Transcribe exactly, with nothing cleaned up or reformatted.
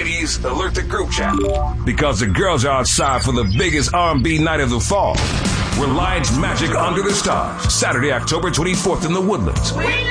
Ladies, alert the group chat. Because the girls are outside for the biggest R and B night of the fall. Reliance Magic Under the Stars. Saturday, October twenty-fourth in the Woodlands.